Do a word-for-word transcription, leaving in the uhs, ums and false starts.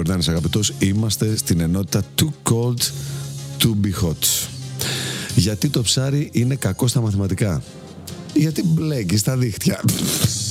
Γιορδάνης αγαπητός. Είμαστε στην ενότητα Too Cold To Be Hot. Γιατί το ψάρι είναι κακό στα μαθηματικά? Γιατί μπλέκει στα δίχτυα.